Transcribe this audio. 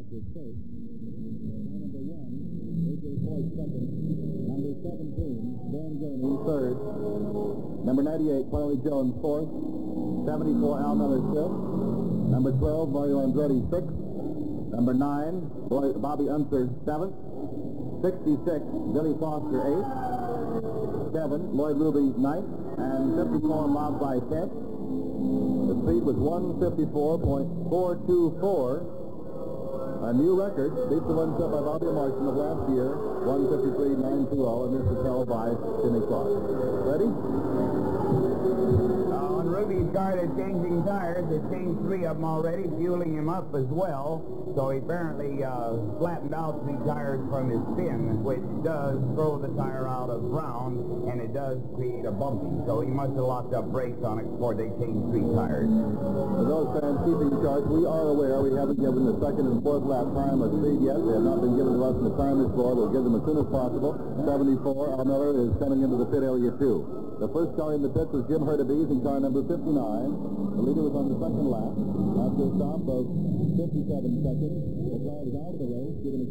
was first. Car number 1, A.J. Foyt second. Number 17, Dan Gurney third. Number 98, Quinley Jones fourth. 74, Al Miller fifth. Number 12, Mario Andretti sixth. Number 9, Bobby Unser seventh. 66, Billy Foster eighth. 7, Lloyd Ruby ninth. And 54, Mobsai 10th. The speed was 154.424. A new record, beats the one set by Bobby Martin of last year, 153.920, and this is held by Jimmy Clark. Ready? On Ruby's car, they're changing tires. They've changed 3 of them already, fueling him up as well. So he apparently flattened out 3 tires from his spin, which does throw the tire out of ground, and it does create a bumping. So he must have locked up brakes on it before they changed 3 tires. For those fans keeping charge, we are aware we haven't given the second and fourth lap time of speed yet. They have not been given to us in the timers floor. We'll give them as soon as possible. 74, Al Miller is coming into the pit area too. The first car in the pits was Jim Hurtubise in car number 59. The leader was on the second lap after a stop of 57 seconds. The car was out of the race, given